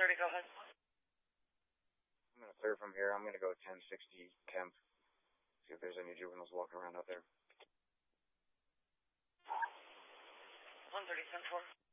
130, go ahead. I'm going to clear from here. I'm going to go 1060 Kemp. See if there's any juveniles walking around out there. 130, 10-4.